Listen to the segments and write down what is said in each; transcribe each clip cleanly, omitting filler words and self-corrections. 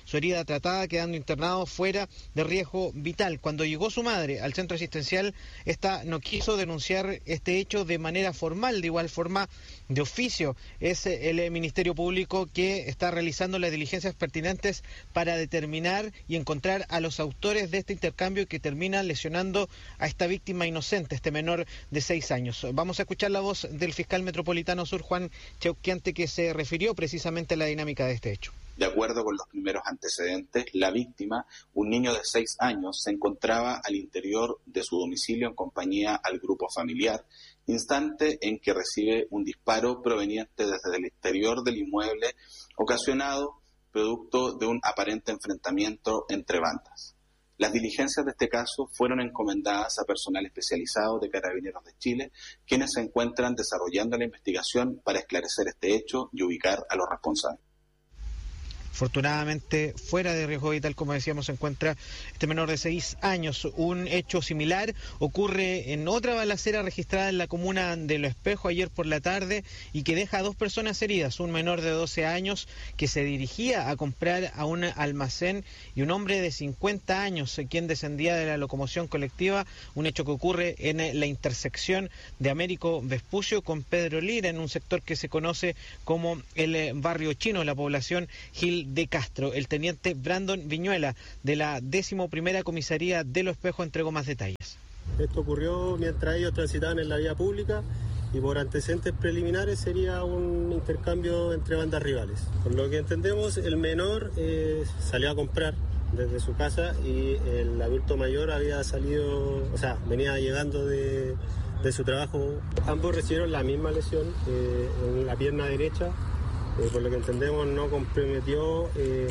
su herida tratada, quedando internado fuera de riesgo vital. Cuando llegó su madre al centro asistencial, esta no quiso denunciar este hecho de manera formal, de igual forma de oficio. Es el Ministerio Público que está realizando las diligencias pertinentes para determinar y encontrar a los autores de este intercambio que termina lesionando a esta víctima inocente, este menor de 6 años. Vamos a escuchar la voz del fiscal metropolitano sur, Juan Cheuquiante, que se refirió precisamente a la dinámica de este hecho. De acuerdo con los primeros antecedentes, la víctima, un niño de 6 años, se encontraba al interior de su domicilio en compañía al grupo familiar, instante en que recibe un disparo proveniente desde el exterior del inmueble, ocasionado producto de un aparente enfrentamiento entre bandas. Las diligencias de este caso fueron encomendadas a personal especializado de Carabineros de Chile, quienes se encuentran desarrollando la investigación para esclarecer este hecho y ubicar a los responsables. Afortunadamente, fuera de riesgo vital, como decíamos, se encuentra este menor de 6 años. Un hecho similar ocurre en otra balacera registrada en la comuna de Los Espejos ayer por la tarde y que deja a 2 personas heridas. Un menor de 12 años que se dirigía a comprar a un almacén y un hombre de 50 años quien descendía de la locomoción colectiva. Un hecho que ocurre en la intersección de Américo Vespucio con Pedro Lira, en un sector que se conoce como el barrio chino, la población Gil de Castro. El teniente Brandon Viñuela, de la 11ª Comisaría de Los Espejos, entregó más detalles. Esto ocurrió mientras ellos transitaban en la vía pública y por antecedentes preliminares sería un intercambio entre bandas rivales. Por lo que entendemos, el menor salió a comprar desde su casa y el adulto mayor había salido, venía llegando de su trabajo. Ambos recibieron la misma lesión en la pierna derecha. Por lo que entendemos no comprometió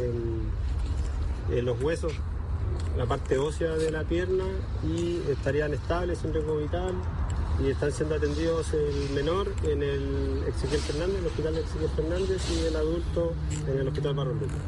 los huesos, la parte ósea de la pierna, y estarían estables, sin riesgo vital, y están siendo atendidos el menor en el Ezequiel Fernández, el hospital de Ezequiel Fernández, y el adulto en el hospital Barros Luco.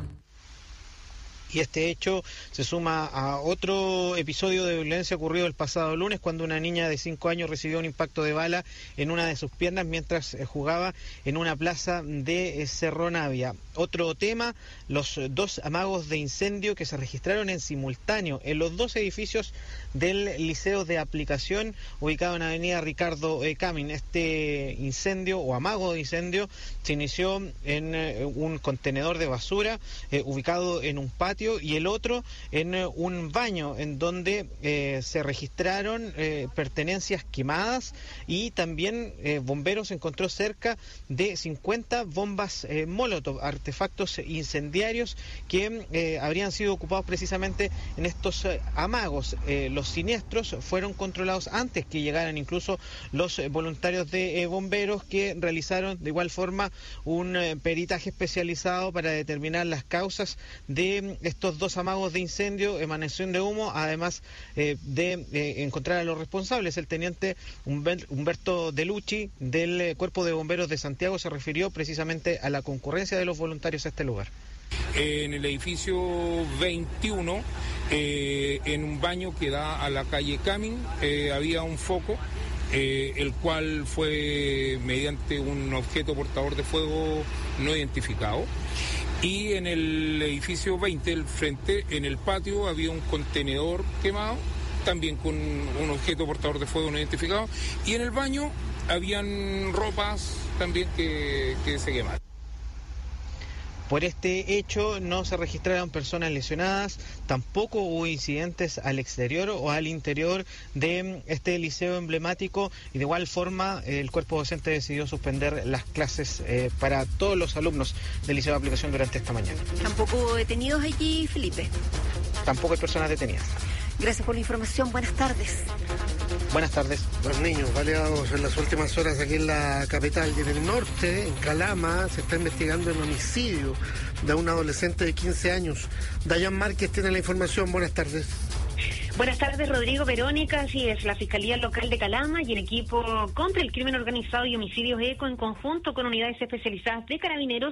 Y este hecho se suma a otro episodio de violencia ocurrido el pasado lunes, cuando una niña de 5 años recibió un impacto de bala en una de sus piernas mientras jugaba en una plaza de Cerro Navia. Otro tema, los 2 amagos de incendio que se registraron en simultáneo en los 2 edificios del Liceo de Aplicación, ubicado en Avenida Ricardo Camin. Este incendio o amago de incendio se inició en un contenedor de basura ubicado en un patio, y el otro en un baño en donde se registraron pertenencias quemadas, y también bomberos encontró cerca de 50 bombas Molotov, artefactos incendiarios que habrían sido ocupados precisamente en estos amagos. Los siniestros fueron controlados antes que llegaran incluso los voluntarios de bomberos, que realizaron de igual forma un peritaje especializado para determinar las causas de estos 2 amagos de incendio, emanación de humo, además de encontrar a los responsables. El teniente Humberto Delucci, del Cuerpo de Bomberos de Santiago, se refirió precisamente a la concurrencia de los voluntarios a este lugar. En el edificio 21, en un baño que da a la calle Camin, había un foco, el cual fue mediante un objeto portador de fuego no identificado. Y en el edificio 20, el frente, en el patio, había un contenedor quemado, también con un objeto portador de fuego no identificado. Y en el baño habían ropas también que se quemaron. Por este hecho no se registraron personas lesionadas, tampoco hubo incidentes al exterior o al interior de este liceo emblemático, y de igual forma el cuerpo docente decidió suspender las clases para todos los alumnos del liceo de aplicación durante esta mañana. ¿Tampoco hubo detenidos allí, Felipe? Tampoco hay personas detenidas. Gracias por la información, buenas tardes. Buenas tardes. 2 niños baleados en las últimas horas aquí en la capital, y en el norte, en Calama, se está investigando el homicidio de un adolescente de 15 años. Dayan Márquez tiene la información. Buenas tardes. Buenas tardes, Rodrigo, Verónica. Así es, la Fiscalía Local de Calama y el equipo contra el crimen organizado y homicidios ECO, en conjunto con unidades especializadas de Carabineros,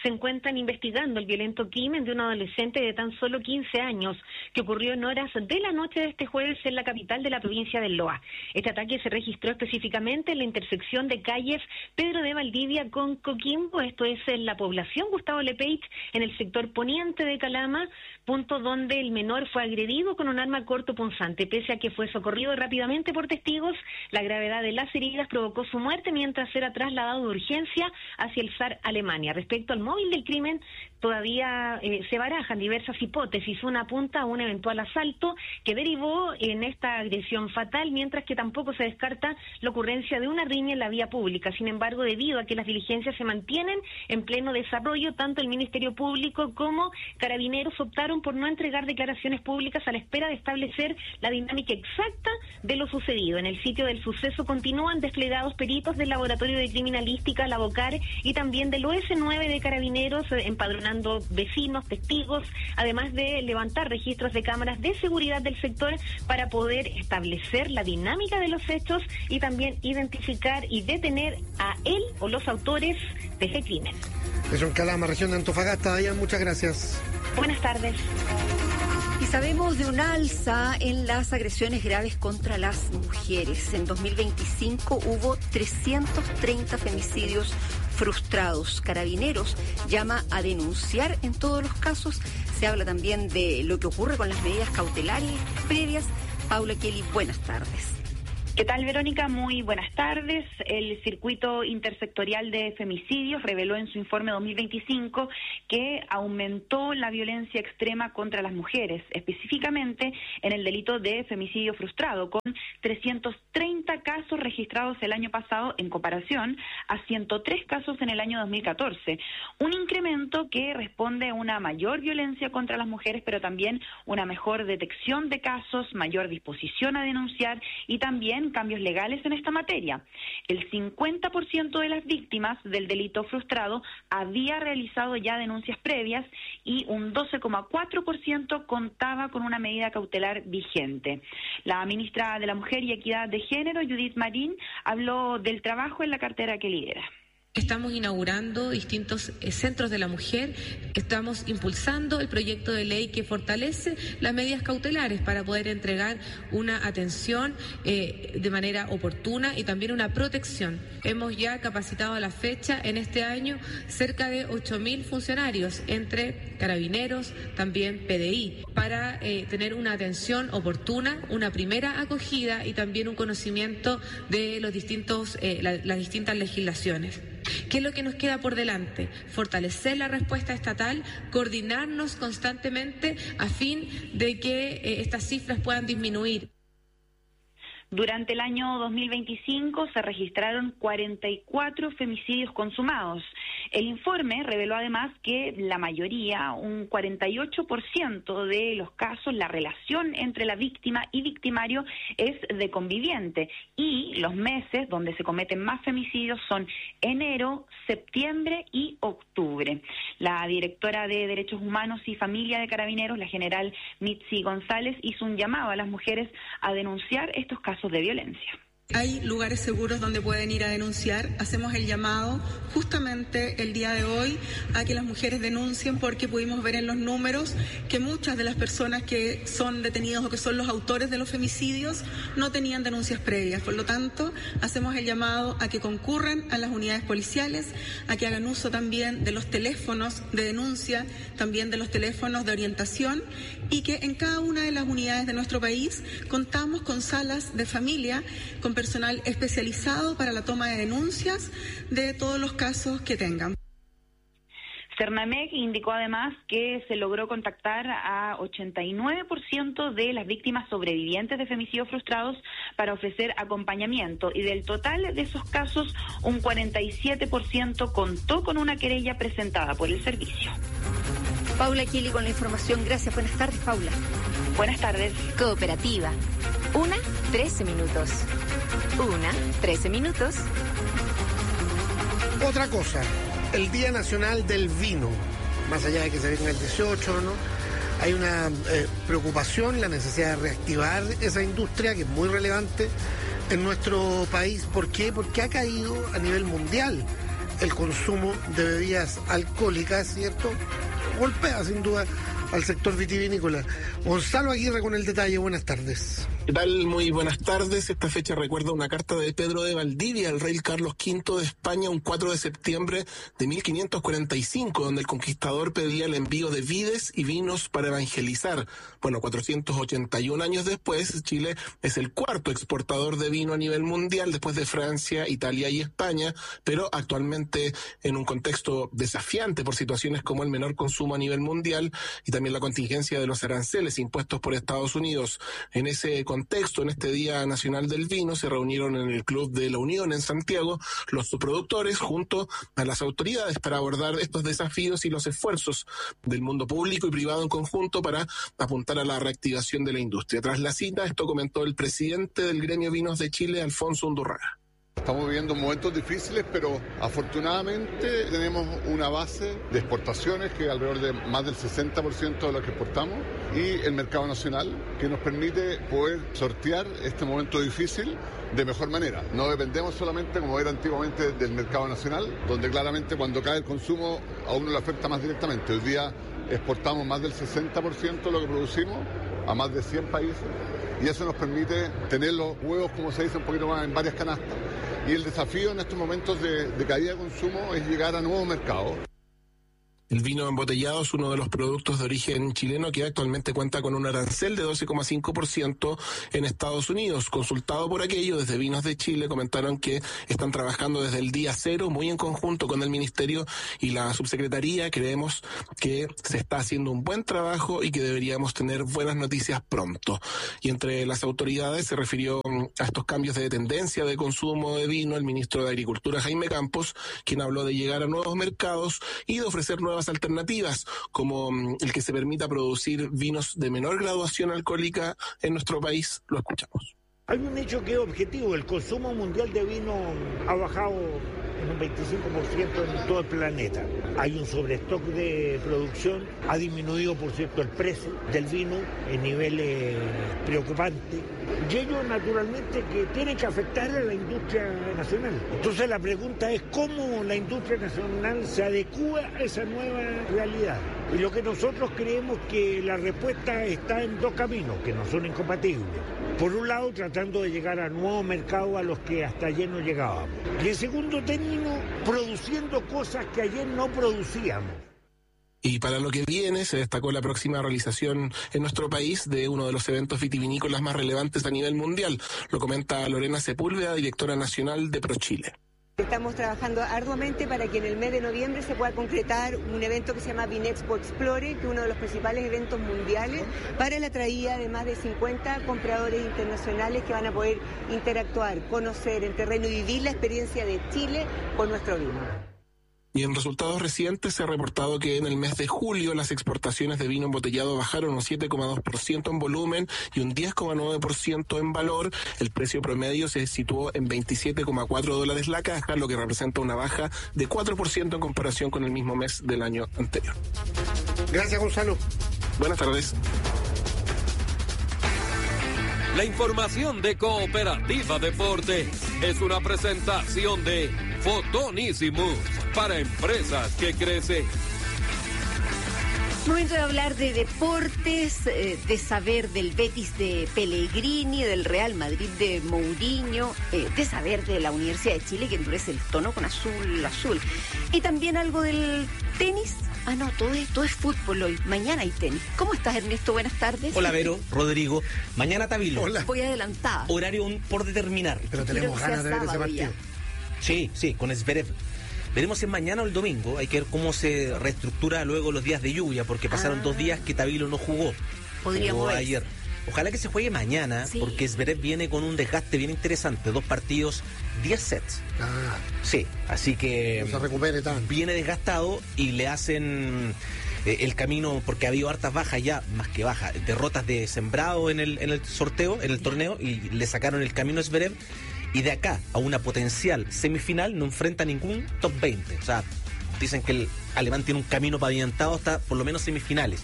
se encuentran investigando el violento crimen de un adolescente de tan solo 15 años que ocurrió en horas de la noche de este jueves en la capital de la provincia del Loa. Este ataque se registró específicamente en la intersección de calles Pedro de Valdivia con Coquimbo, esto es en la población Gustavo Lepeich, en el sector poniente de Calama, punto donde el menor fue agredido con un arma cortopunzante. Pese a que fue socorrido rápidamente por testigos, la gravedad de las heridas provocó su muerte mientras era trasladado de urgencia hacia el SAR Alemania. Respecto al móvil del crimen, todavía se barajan diversas hipótesis. Una apunta a un eventual asalto que derivó en esta agresión fatal, mientras que tampoco se descarta la ocurrencia de una riña en la vía pública. Sin embargo, debido a que las diligencias se mantienen en pleno desarrollo, tanto el Ministerio Público como Carabineros optaron por no entregar declaraciones públicas a la espera de establecer la dinámica exacta de lo sucedido. En el sitio del suceso continúan desplegados peritos del Laboratorio de Criminalística, la BOCAR, y también del OS9 de Carabineros, empadronando vecinos, testigos, además de levantar registros de cámaras de seguridad del sector para poder establecer la dinámica de los hechos y también identificar y detener a él o los autores de ese crimen. Eso en Calama, región de Antofagasta. Dayan, muchas gracias. Buenas tardes. Y sabemos de un alza en las agresiones graves contra las mujeres. En 2025 hubo 330 femicidios frustrados. Carabineros llama a denunciar en todos los casos. Se habla también de lo que ocurre con las medidas cautelares previas. Paula Kelly, buenas tardes. ¿Qué tal, Verónica? Muy buenas tardes. El Circuito Intersectorial de Femicidios reveló en su informe 2025 que aumentó la violencia extrema contra las mujeres, específicamente en el delito de femicidio frustrado, con 330 casos registrados el año pasado en comparación a 103 casos en el año 2014. Un incremento que responde a una mayor violencia contra las mujeres, pero también una mejor detección de casos, mayor disposición a denunciar y también cambios legales en esta materia. El 50% de las víctimas del delito frustrado había realizado ya denuncias previas y un 12,4% contaba con una medida cautelar vigente. La ministra de la Mujer y Equidad de Género, Judith Marín, habló del trabajo en la cartera que lidera. Estamos inaugurando distintos centros de la mujer, estamos impulsando el proyecto de ley que fortalece las medidas cautelares para poder entregar una atención de manera oportuna y también una protección. Hemos ya capacitado a la fecha en este año cerca de 8.000 funcionarios entre Carabineros, también PDI, para tener una atención oportuna, una primera acogida y también un conocimiento de los distintos, las distintas legislaciones. ¿Qué es lo que nos queda por delante? Fortalecer la respuesta estatal, coordinarnos constantemente a fin de que estas cifras puedan disminuir. Durante el año 2025 se registraron 44 femicidios consumados. El informe reveló además que la mayoría, un 48% de los casos, la relación entre la víctima y victimario es de conviviente. Y los meses donde se cometen más femicidios son enero, septiembre y octubre. La directora de Derechos Humanos y Familia de Carabineros, la general Mitzi González, hizo un llamado a las mujeres a denunciar estos casos de violencia. Hay lugares seguros donde pueden ir a denunciar. Hacemos el llamado justamente el día de hoy a que las mujeres denuncien, porque pudimos ver en los números que muchas de las personas que son detenidos o que son los autores de los femicidios no tenían denuncias previas. Por lo tanto, hacemos el llamado a que concurran a las unidades policiales, a que hagan uso también de los teléfonos de denuncia, también de los teléfonos de orientación, y que en cada una de las unidades de nuestro país contamos con salas de familia, con personal especializado para la toma de denuncias de todos los casos que tengan. Cernamec indicó además que se logró contactar a 89% de las víctimas sobrevivientes de femicidios frustrados para ofrecer acompañamiento, y del total de esos casos un 47% contó con una querella presentada por el servicio. Paula Kelly con la información. Gracias. Buenas tardes, Paula. Buenas tardes. Cooperativa. 13 minutos. 13 minutos. Otra cosa, el Día Nacional del Vino, más allá de que se venga el 18, ¿no? Hay una preocupación, la necesidad de reactivar esa industria que es muy relevante en nuestro país. ¿Por qué? Porque ha caído a nivel mundial el consumo de bebidas alcohólicas, ¿cierto? Golpea sin duda al sector vitivinícola. Gonzalo Aguirre con el detalle, buenas tardes. ¿Qué tal? Muy buenas tardes. Esta fecha recuerda una carta de Pedro de Valdivia al rey Carlos V de España un 4 de septiembre de 1545, donde el conquistador pedía el envío de vides y vinos para evangelizar. Bueno, 481 años después, Chile es el cuarto exportador de vino a nivel mundial, después de Francia, Italia y España, pero actualmente en un contexto desafiante por situaciones como el menor consumo a nivel mundial y también la contingencia de los aranceles impuestos por Estados Unidos. En ese contexto, en este Día Nacional del Vino, se reunieron en el Club de la Unión en Santiago los productores junto a las autoridades para abordar estos desafíos y los esfuerzos del mundo público y privado en conjunto para apuntar a la reactivación de la industria. Tras la cita, esto comentó el presidente del Gremio Vinos de Chile, Alfonso Undurraga. Estamos viviendo momentos difíciles, pero afortunadamente tenemos una base de exportaciones que es alrededor de más del 60% de lo que exportamos y el mercado nacional que nos permite poder sortear este momento difícil de mejor manera. No dependemos solamente, como era antiguamente, del mercado nacional, donde claramente cuando cae el consumo a uno le afecta más directamente. Hoy día exportamos más del 60% de lo que producimos a más de 100 países y eso nos permite tener los huevos, como se dice, un poquito más en varias canastas. Y el desafío en estos momentos de caída de consumo es llegar a nuevos mercados. El vino embotellado es uno de los productos de origen chileno que actualmente cuenta con un arancel de 12,5% en Estados Unidos. Consultado por aquello, desde Vinos de Chile comentaron que están trabajando desde el día cero, muy en conjunto con el Ministerio y la Subsecretaría. Creemos que se está haciendo un buen trabajo y que deberíamos tener buenas noticias pronto. Y entre las autoridades se refirió a estos cambios de tendencia de consumo de vino el ministro de Agricultura, Jaime Campos, quien habló de llegar a nuevos mercados y de ofrecer nuevas alternativas, como el que se permita producir vinos de menor graduación alcohólica en nuestro país. Lo escuchamos. Hay un hecho que es objetivo, el consumo mundial de vino ha bajado en un 25% en todo el planeta. Hay un sobrestock de producción, ha disminuido, por cierto, el precio del vino en niveles preocupantes. Y ello, naturalmente, que tiene que afectar a la industria nacional. Entonces la pregunta es cómo la industria nacional se adecúa a esa nueva realidad. Y lo que nosotros creemos que la respuesta está en dos caminos, que no son incompatibles. Por un lado, tratando de llegar a nuevos mercados a los que hasta ayer no llegábamos. Y en segundo término, produciendo cosas que ayer no producíamos. Y para lo que viene, se destacó la próxima realización en nuestro país de uno de los eventos vitivinícolas más relevantes a nivel mundial. Lo comenta Lorena Sepúlveda, directora nacional de ProChile. Estamos trabajando arduamente para que en el mes de noviembre se pueda concretar un evento que se llama Vinexpo Explore, que es uno de los principales eventos mundiales para la traída de más de 50 compradores internacionales que van a poder interactuar, conocer en terreno y vivir la experiencia de Chile con nuestro vino. Y en resultados recientes se ha reportado que en el mes de julio las exportaciones de vino embotellado bajaron un 7,2% en volumen y un 10,9% en valor. El precio promedio se situó en $27,4 la caja, lo que representa una baja de 4% en comparación con el mismo mes del año anterior. Gracias, Gonzalo. Buenas tardes. La información de Cooperativa Deportes es una presentación de Fotonísimos para empresas que crecen. Momento de hablar de deportes, de saber del Betis de Pellegrini, del Real Madrid de Mourinho, de saber de la Universidad de Chile que endurece el tono con azul. Y también algo del tenis. Ah, no, todo es fútbol hoy. Mañana hay tenis. ¿Cómo estás, Ernesto? Buenas tardes. Hola, Vero, Rodrigo. Mañana Tabilo. Hola. Voy adelantada. Horario por determinar. Pero tenemos ganas de ver ese partido. Sí, con Zverev. Veremos si es mañana o el domingo. Hay que ver cómo se reestructura luego los días de lluvia, porque pasaron 2 días que Tabilo no jugó. Podríamos ver. Ayer. Ojalá que se juegue mañana, sí, porque Zverev viene con un desgaste bien interesante. 2 partidos, 10 sets. Sí, así que no se recupere tanto. Viene desgastado y le hacen el camino, porque ha habido hartas bajas ya, más que bajas, derrotas de sembrado en el sorteo, en el torneo, y le sacaron el camino a Zverev. Y de acá a una potencial semifinal no enfrenta ningún top 20. O sea, dicen que el alemán tiene un camino pavimentado hasta por lo menos semifinales.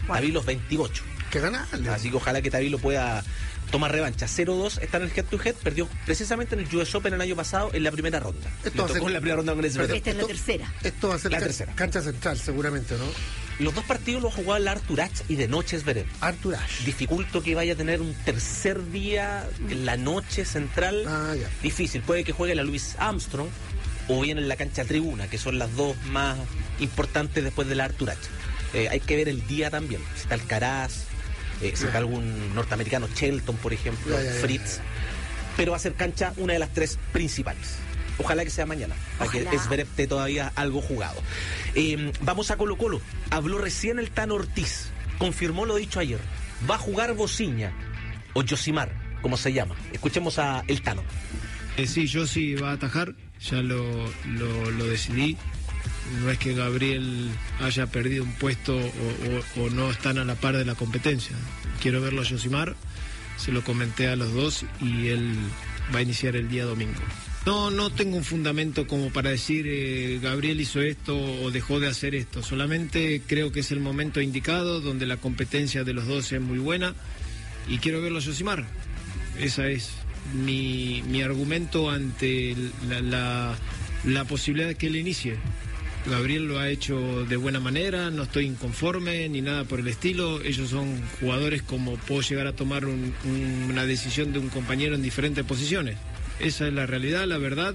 Tabilo 28. Que ganarle. Así que ojalá que Tabilo pueda tomar revancha. 0-2 está en el head-to-head, perdió precisamente en el US Open el año pasado en la primera ronda. Esta es la tercera. Esto va a ser la tercera. Cancha central, seguramente, ¿no? Los dos partidos los ha jugado el Artur Ashe y de noche es Zverev. Artur Ashe. Dificulto que vaya a tener un tercer día en la noche central. Difícil. Puede que juegue la Louis Armstrong o bien en la cancha tribuna, que son las dos más importantes después del Artur Ashe. Hay que ver el día también. Si está Alcaraz, si está algún norteamericano, Shelton, por ejemplo, Fritz. Pero va a ser cancha una de las tres principales. Ojalá que sea mañana, para que Zverev esté todavía algo jugado. Vamos a Colo-Colo. Habló recién el Tano Ortiz. Confirmó lo dicho ayer. Va a jugar Bociña o Josimar, como se llama. Escuchemos a el Tano. Sí, Josi va a atajar. Ya lo decidí. No es que Gabriel haya perdido un puesto o no están a la par de la competencia. Quiero verlo a Josimar. Se lo comenté a los dos y él va a iniciar el día domingo. No tengo un fundamento como para decir Gabriel hizo esto o dejó de hacer esto. Solamente creo que es el momento indicado donde la competencia de los dos es muy buena y quiero verlo a Josimar. Esa es mi argumento ante la posibilidad de que él inicie. Gabriel lo ha hecho de buena manera, no estoy inconforme ni nada por el estilo. Ellos son jugadores como puedo llegar a tomar una decisión de un compañero en diferentes posiciones. Esa es la realidad, la verdad.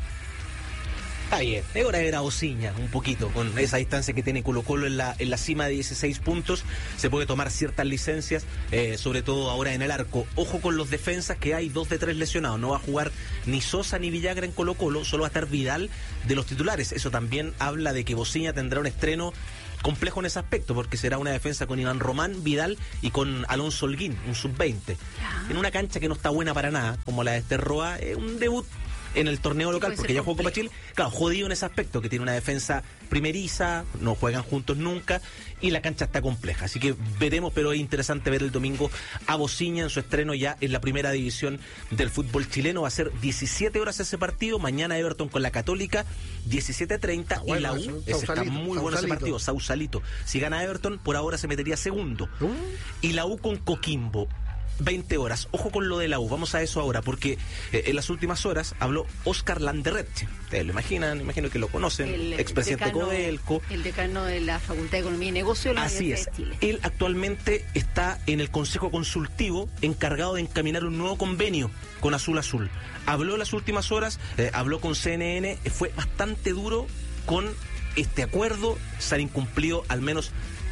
Está bien, es hora de ver a Bociña un poquito, con esa distancia que tiene Colo-Colo en la cima de 16 puntos, se puede tomar ciertas licencias, sobre todo ahora en el arco. Ojo con los defensas, que hay 2 de 3 lesionados, no va a jugar ni Sosa ni Villagra en Colo-Colo, solo va a estar Vidal de los titulares. Eso también habla de que Bociña tendrá un estreno complejo en ese aspecto, porque será una defensa con Iván Román, Vidal y con Alonso Holguín, un sub-20. En una cancha que no está buena para nada, como la de Esterroa, es un debut en el torneo local, porque ya jugó Copa Chile. Claro, jodido en ese aspecto, que tiene una defensa primeriza, no juegan juntos nunca, y la cancha está compleja. Así que veremos, pero es interesante ver el domingo a Bociña en su estreno ya en la primera división del fútbol chileno. Va a ser 17 horas ese partido, mañana Everton con la Católica, 17:30, y la U, ese está muy bueno ese partido, Sausalito. Si gana Everton, por ahora se metería segundo. Y la U con Coquimbo, 20 horas. Ojo con lo de la U, vamos a eso ahora, porque en las últimas horas habló Oscar Landerreche. Ustedes lo imaginan, imagino que lo conocen, expresidente de Codelco. El decano de la Facultad de Economía y Negocio de la Universidad de Chile. Él actualmente está en el Consejo Consultivo encargado de encaminar un nuevo convenio con Azul Azul. Habló en las últimas horas, habló con CNN, fue bastante duro con este acuerdo, se han incumplido al menos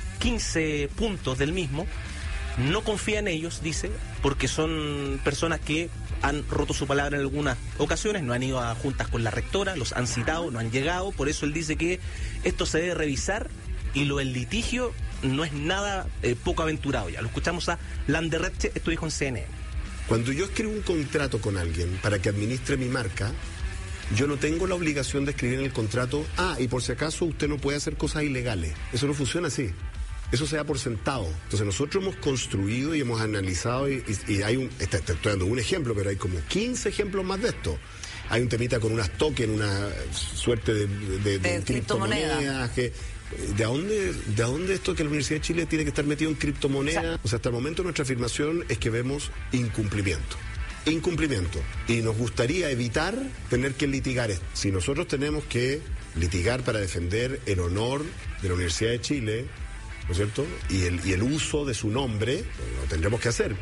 15 puntos del mismo. No confía en ellos, dice, porque son personas que han roto su palabra en algunas ocasiones, no han ido a juntas con la rectora, los han citado, no han llegado, por eso él dice que esto se debe revisar y lo del litigio no es nada poco aventurado ya. Lo escuchamos a Landerreche, esto dijo en CNN. Cuando yo escribo un contrato con alguien para que administre mi marca, yo no tengo la obligación de escribir en el contrato, y por si acaso usted no puede hacer cosas ilegales. Eso no funciona así. Eso se da por sentado. Entonces nosotros hemos construido y hemos analizado y hay estoy dando un ejemplo, pero hay como 15 ejemplos más de esto. Hay un temita con unas tokens, una suerte de criptomonedas. ¿De dónde esto que la Universidad de Chile tiene que estar metido en criptomonedas? O sea, hasta el momento nuestra afirmación es que vemos incumplimiento. Y nos gustaría evitar tener que litigar esto. Si nosotros tenemos que litigar para defender el honor de la Universidad de Chile, ¿no es cierto? Y el uso de su nombre, lo tendremos que hacer.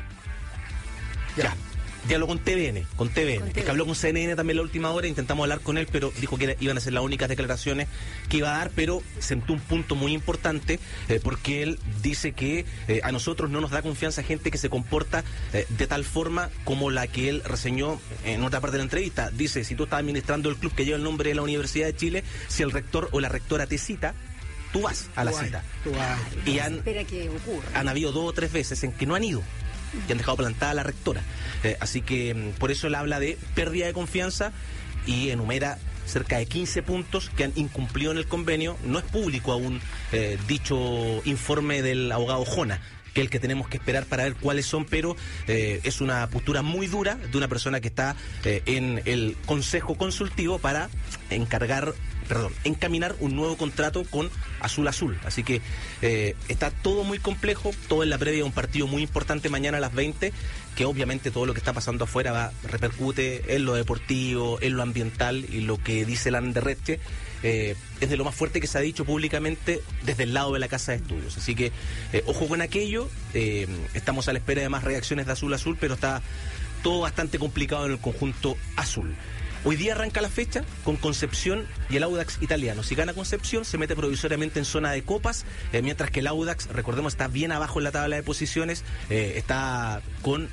Ya. Diálogo con TVN. Es que habló con CNN también la última hora, intentamos hablar con él, pero dijo que iban a ser las únicas declaraciones que iba a dar, pero sentó un punto muy importante, porque él dice que a nosotros no nos da confianza gente que se comporta de tal forma como la que él reseñó en otra parte de la entrevista. Dice, si tú estás administrando el club que lleva el nombre de la Universidad de Chile, si el rector o la rectora te cita, tú vas a la cita. Y han habido 2 o 3 veces en que no han ido y han dejado plantada a la rectora. Así que por eso él habla de pérdida de confianza y enumera cerca de 15 puntos que han incumplido en el convenio. No es público aún dicho informe del abogado Jona, que es el que tenemos que esperar para ver cuáles son, pero es una postura muy dura de una persona que está en el Consejo Consultivo para encargar encaminar un nuevo contrato con Azul Azul. Así que está todo muy complejo, todo en la previa de un partido muy importante mañana a las 20, que obviamente todo lo que está pasando afuera repercute en lo deportivo, en lo ambiental, y lo que dice Landerreche es de lo más fuerte que se ha dicho públicamente desde el lado de la Casa de Estudios. Así que ojo con aquello, estamos a la espera de más reacciones de Azul Azul, pero está todo bastante complicado en el conjunto azul. Hoy día arranca la fecha con Concepción y el Audax italiano. Si gana Concepción, se mete provisoriamente en zona de copas, mientras que el Audax, recordemos, está bien abajo en la tabla de posiciones, está con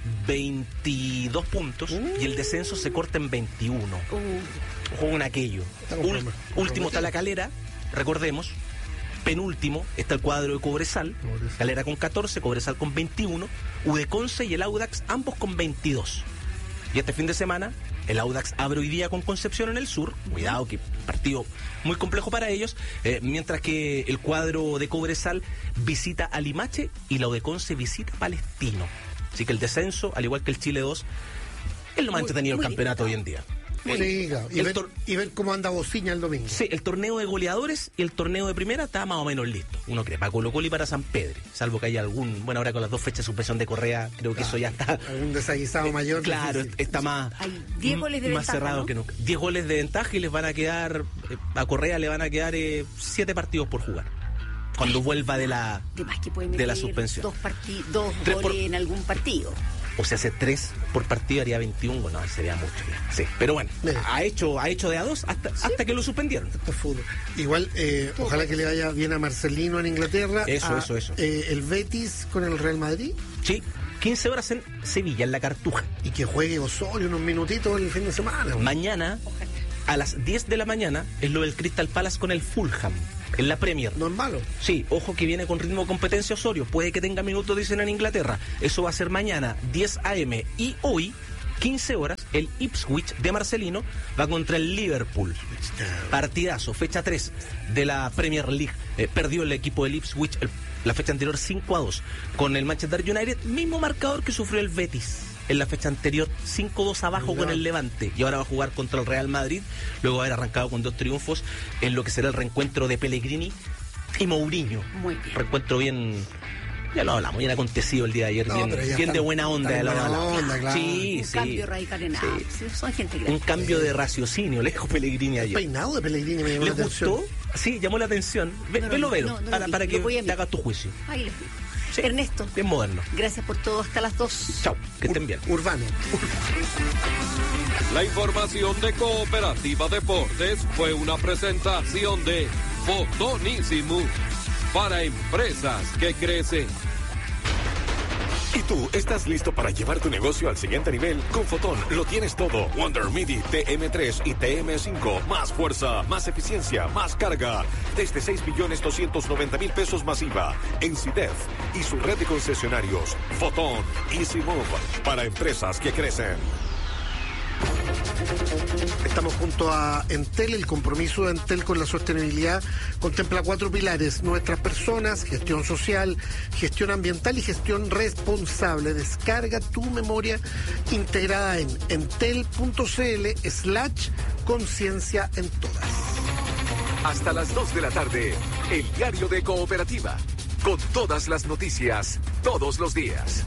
22 puntos y el descenso se corta en 21. Ojo con aquello. Último está la Calera, recordemos. Penúltimo está el cuadro de Cobresal, Calera con 14, Cobresal con 21, Udeconce y el Audax ambos con 22. Y este fin de semana el Audax abre hoy día con Concepción en el sur, cuidado que partido muy complejo para ellos, mientras que el cuadro de Cobresal visita a Limache y la Udeconce visita a Palestino. Así que el descenso, al igual que el Chile 2, es lo más entretenido del campeonato hoy en día. Y ver cómo anda Bociña el domingo. Sí, el torneo de goleadores y el torneo de primera está más o menos listo. Uno cree, para Colo-Colo y para San Pedro. Salvo que haya bueno, ahora con las 2 fechas de suspensión de Correa, creo que eso ya está. Algún desaguisado mayor. Claro, está más, hay 10 goles de más ventaja, cerrado, ¿no?, que nunca. 10 goles de ventaja y les van a quedar, a Correa le van a quedar 7 partidos por jugar. Cuando vuelva de la suspensión. Dos goles en algún partido. O sea, hace 3 por partido haría 21, no, sería mucho. Sí, pero bueno, ha hecho de a 2 hasta que lo suspendieron. Igual, ojalá que le vaya bien a Marcelino en Inglaterra. Eso. El Betis con el Real Madrid. Sí, 15 horas en Sevilla, en la Cartuja. Y que juegue Osorio unos minutitos el fin de semana. Mañana, a las 10 de la mañana, es lo del Crystal Palace con el Fulham. En la Premier. No es malo. Sí, ojo que viene con ritmo de competencia Osorio. Puede que tenga minutos, dicen en Inglaterra. Eso va a ser mañana, 10 a.m. Y hoy, 15 horas, el Ipswich de Marcelino va contra el Liverpool. Partidazo, fecha 3 de la Premier League. Perdió el equipo del Ipswich la fecha anterior 5-2 con el Manchester United. Mismo marcador que sufrió el Betis en la fecha anterior, 5-2 abajo con el Levante, y ahora va a jugar contra el Real Madrid, luego de haber arrancado con 2 triunfos en lo que será el reencuentro de Pellegrini y Mourinho. Muy bien. Reencuentro bien, ya lo hablamos, bien acontecido el día de ayer, bien de buena onda. Claro. Sí, un cambio radical en nada. Sí, son gente grande. Un cambio de raciocinio, le dijo Pellegrini ayer. El peinado de Pellegrini me llamó la atención. ¿Le gustó? Sí, llamó la atención. Velo, para que te hagas tu juicio. Ahí les digo. Sí, Ernesto. Bien moderno. Gracias por todo. Hasta las 2. Chao. Que estén bien. Urbano. La información de Cooperativa Deportes fue una presentación de Fotonísimo para empresas que crecen. ¿Y tú estás listo para llevar tu negocio al siguiente nivel? Con Fotón lo tienes todo. Wonder Midi TM3 y TM5. Más fuerza, más eficiencia, más carga. Desde 6.290.000 pesos masiva. En CIDEF y su red de concesionarios. Fotón Easy Move para empresas que crecen. Estamos junto a Entel. El compromiso de Entel con la sostenibilidad contempla 4 pilares: nuestras personas, gestión social, gestión ambiental y gestión responsable. Descarga tu memoria integrada en entel.cl/conciencia en todas. Hasta las 2 de la tarde, el diario de Cooperativa, con todas las noticias, todos los días.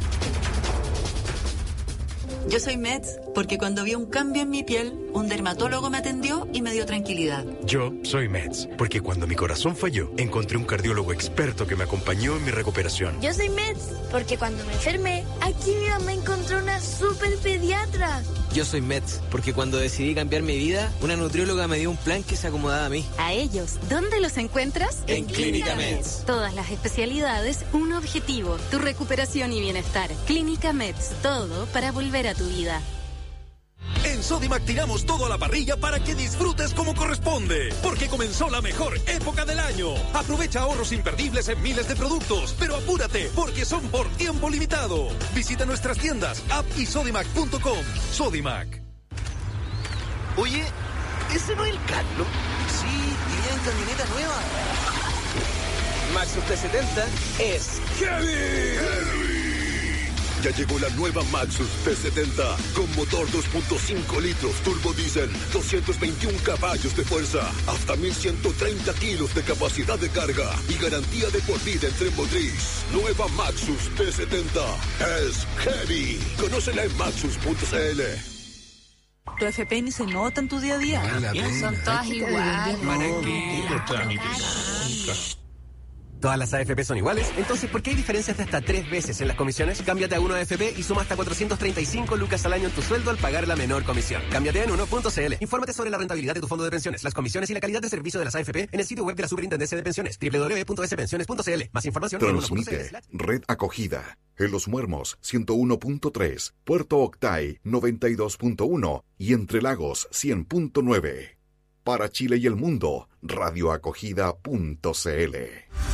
Yo soy Meds porque cuando vi un cambio en mi piel, un dermatólogo me atendió y me dio tranquilidad. Yo soy Meds porque cuando mi corazón falló, encontré un cardiólogo experto que me acompañó en mi recuperación. Yo soy Meds porque cuando me enfermé, aquí mi mamá encontró una super pediatra. Yo soy Meds porque cuando decidí cambiar mi vida, una nutrióloga me dio un plan que se acomodaba a mí. A ellos, ¿dónde los encuentras? En Clínica Meds. Todas las especialidades, un objetivo, tu recuperación y bienestar. Clínica Meds, todo para volver a tu vida. En Sodimac tiramos todo a la parrilla para que disfrutes como corresponde, porque comenzó la mejor época del año. Aprovecha ahorros imperdibles en miles de productos, pero apúrate porque son por tiempo limitado. Visita nuestras tiendas, app y sodimac.com. Sodimac. Oye, ¿ese no es el Carlos? Sí, y viene en camioneta nueva. Maxus T70 es Heavy. Ya llegó la nueva Maxus T70 con motor 2.5 litros turbo diésel, 221 caballos de fuerza, hasta 1130 kilos de capacidad de carga y garantía de por vida en tren motriz. Nueva Maxus T70 es heavy. Conócela en maxus.cl. Tu FP ni se nota en tu día a día. Son todas iguales. ¿Para qué? ¿Todas las AFP son iguales? Entonces, ¿por qué hay diferencias de hasta 3 veces en las comisiones? Cámbiate a Uno AFP y suma hasta 435 lucas al año en tu sueldo al pagar la menor comisión. Cámbiate en uno.cl. Infórmate sobre la rentabilidad de tu fondo de pensiones, las comisiones y la calidad de servicio de las AFP en el sitio web de la Superintendencia de Pensiones, www.spensiones.cl. Más información en Transmite Red Acogida. En Los Muermos, 101.3. Puerto Octay, 92.1. Y Entre Lagos, 100.9. Para Chile y el mundo, radioacogida.cl.